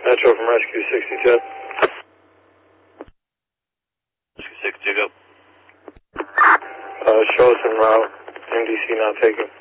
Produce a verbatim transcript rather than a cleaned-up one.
Metro from Rescue sixty-two. Rescue sixty-two, go. Uh, show us en route. M D C not taken.